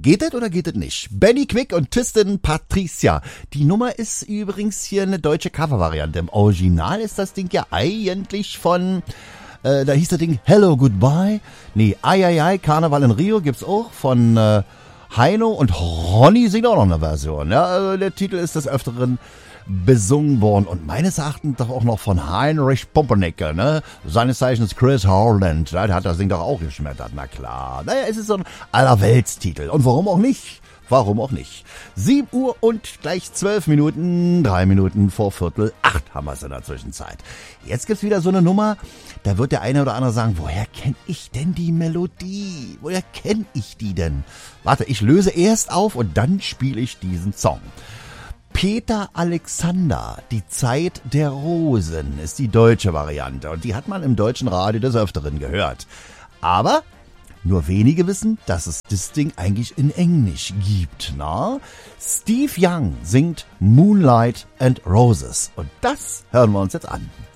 Geht das oder geht das nicht? Benny Quick und Tristan Patricia. Die Nummer ist übrigens hier eine deutsche Covervariante. Im Original ist das Ding ja eigentlich von, da hieß das Ding Hello Goodbye. Nee, Ai Ai Ai, Karneval in Rio gibt's auch von Heino und Ronny singt auch noch eine Version. Ja, also der Titel ist des Öfteren besungen worden und meines Erachtens doch auch noch von Heinrich Pumpernickel, ne? Seines Zeichens Chris Howland, ja, der hat das Ding doch auch geschmettert, na klar. Naja, es ist so ein Allerweltstitel und warum auch nicht? Warum auch nicht? 7 Uhr und gleich 12 Minuten, 3 Minuten vor 7:45 haben wir es in der Zwischenzeit. Jetzt gibt's wieder so eine Nummer, da wird der eine oder andere sagen, woher kenn ich denn die Melodie? Woher kenn ich die denn? Warte, ich löse erst auf und dann spiele ich diesen Song. Peter Alexander, die Zeit der Rosen, ist die deutsche Variante und die hat man im deutschen Radio des Öfteren gehört. Aber nur wenige wissen, dass es das Ding eigentlich in Englisch gibt, na? Steve Young singt Moonlight and Roses und das hören wir uns jetzt an.